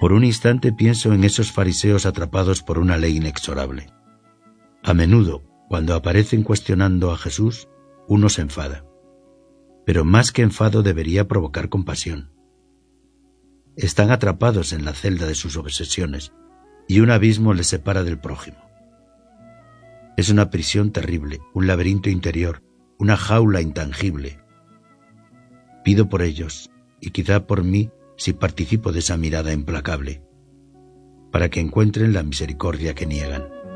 Por un instante pienso en esos fariseos atrapados por una ley inexorable. A menudo, cuando aparecen cuestionando a Jesús, uno se enfada. Pero más que enfado debería provocar compasión. Están atrapados en la celda de sus obsesiones y un abismo les separa del prójimo. Es una prisión terrible, un laberinto interior, una jaula intangible. Pido por ellos, y quizá por mí si participo de esa mirada implacable, para que encuentren la misericordia que niegan.